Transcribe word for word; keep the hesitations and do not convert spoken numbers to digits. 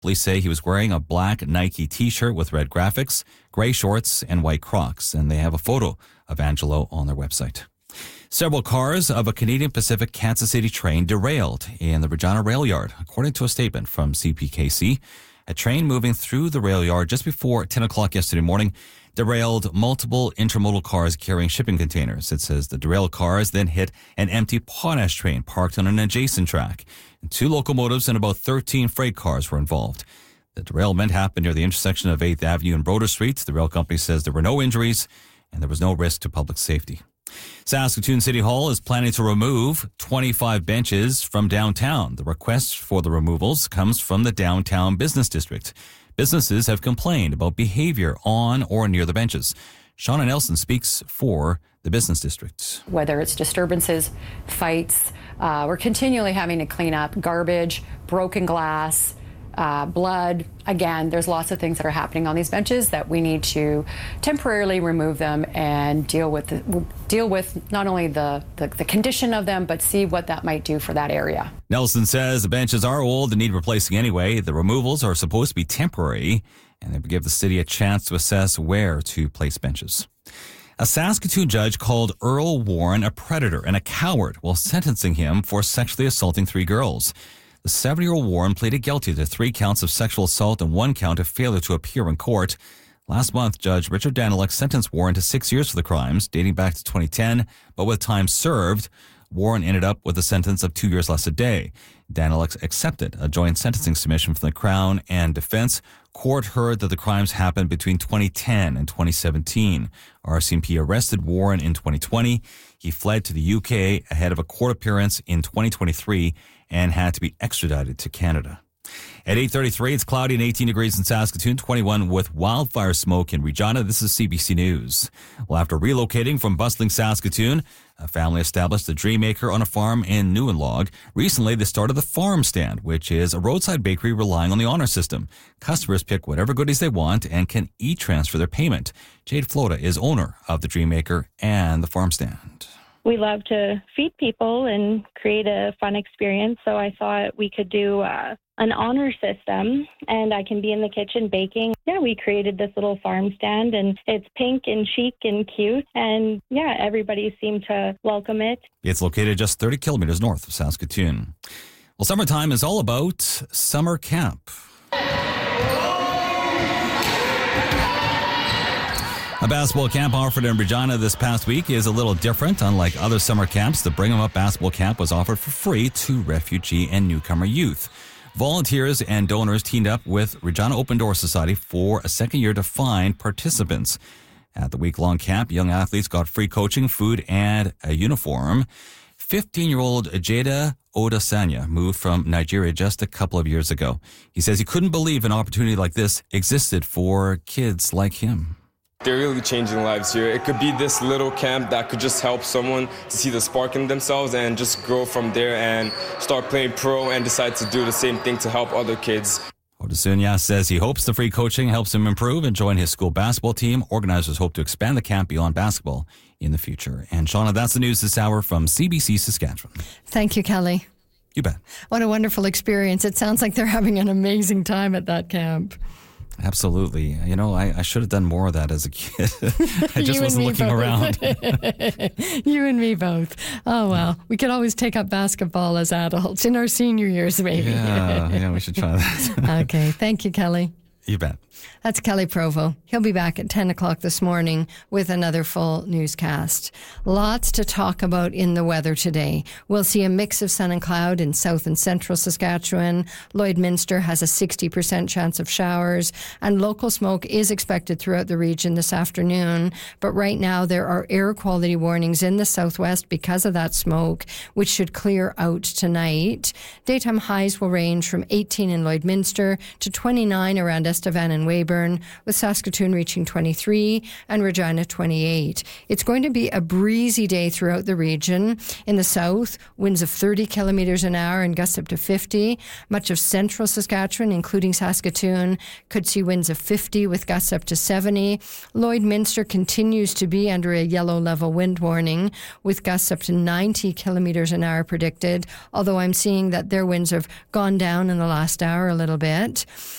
Police say he was wearing a black Nike t-shirt with red graphics, gray shorts, and white Crocs, and they have a photo of Angelo on their website. Several cars of a Canadian Pacific Kansas City train derailed in the Regina rail yard, according to a statement from C P K C. A train moving through the rail yard just before ten o'clock yesterday morning derailed multiple intermodal cars carrying shipping containers. It says the derailed cars then hit an empty potash train parked on an adjacent track. And two locomotives and about thirteen freight cars were involved. The derailment happened near the intersection of eighth Avenue and Broder Streets. The rail company says there were no injuries and there was no risk to public safety. Saskatoon City Hall is planning to remove twenty-five benches from downtown. The request for the removals comes from the downtown business district. Businesses have complained about behavior on or near the benches. Shauna Nelson speaks for the business district. Whether it's disturbances, fights, uh, we're continually having to clean up garbage, broken glass, uh, blood. Again, there's lots of things that are happening on these benches that we need to temporarily remove them and deal with the, deal with not only the, the, the condition of them, but see what that might do for that area. Nelson says the benches are old and need replacing anyway. The removals are supposed to be temporary, and they would give the city a chance to assess where to place benches. A Saskatoon judge called Earl Warren a predator and a coward while sentencing him for sexually assaulting three girls. The seventy-year-old Warren pleaded guilty to three counts of sexual assault and one count of failure to appear in court. Last month, Judge Richard Daniluk sentenced Warren to six years for the crimes, dating back to twenty ten, but with time served, Warren ended up with a sentence of two years less a day. Daniluk accepted a joint sentencing submission from the Crown and defense. Court heard that the crimes happened between twenty ten and twenty seventeen. R C M P arrested Warren in twenty twenty. He fled to the U K ahead of a court appearance in twenty twenty-three and had to be extradited to Canada. At eight thirty-three, it's cloudy and eighteen degrees in Saskatoon, twenty-one with wildfire smoke in Regina. This is C B C News. Well, after relocating from bustling Saskatoon, a family established a Dream Maker on a farm in Newenlog. Recently, they started the Farm Stand, which is a roadside bakery relying on the honor system. Customers pick whatever goodies they want and can e-transfer their payment. Jade Flota is owner of the Dream Maker and the Farm Stand. We love to feed people and create a fun experience, so I thought we could do uh, an honor system, and I can be in the kitchen baking. Yeah, we created this little farm stand, and it's pink and chic and cute, and yeah, everybody seemed to welcome it. It's located just thirty kilometers north of Saskatoon. Well, summertime is all about summer camp. A basketball camp offered in Regina this past week is a little different. Unlike other summer camps, the Bring 'em Up basketball camp was offered for free to refugee and newcomer youth. Volunteers and donors teamed up with Regina Open Door Society for a second year to find participants. At the week-long camp, young athletes got free coaching, food, and a uniform. fifteen-year-old Jada Odasanya moved from Nigeria just a couple of years ago. He says he couldn't believe an opportunity like this existed for kids like him. They're really changing lives here. It could be this little camp that could just help someone to see the spark in themselves and just grow from there and start playing pro and decide to do the same thing to help other kids. Odasunya says he hopes the free coaching helps him improve and join his school basketball team. Organizers hope to expand the camp beyond basketball in the future. And Shauna, that's the news this hour from C B C Saskatchewan. Thank you, Kelly. You bet. What a wonderful experience. It sounds like they're having an amazing time at that camp. Absolutely. You know, I, I should have done more of that as a kid. I just wasn't looking both. around. You and me both. Oh, well, we could always take up basketball as adults in our senior years, maybe. Yeah, yeah, we should try that. Okay. Thank you, Kelly. You bet. That's Kelly Provo. He'll be back at ten o'clock this morning with another full newscast. Lots to talk about in the weather today. We'll see a mix of sun and cloud in south and central Saskatchewan. Lloydminster has a sixty percent chance of showers, and local smoke is expected throughout the region this afternoon. But right now there are air quality warnings in the southwest because of that smoke, which should clear out tonight. Daytime highs will range from eighteen in Lloydminster to twenty-nine around S Estevan and Weyburn, with Saskatoon reaching twenty-three and Regina twenty-eight. It's going to be a breezy day throughout the region. In the south, winds of thirty kilometres an hour and gusts up to fifty. Much of central Saskatchewan, including Saskatoon, could see winds of fifty with gusts up to seventy. Lloydminster continues to be under a yellow level wind warning with gusts up to ninety kilometres an hour predicted, although I'm seeing that their winds have gone down in the last hour a little bit.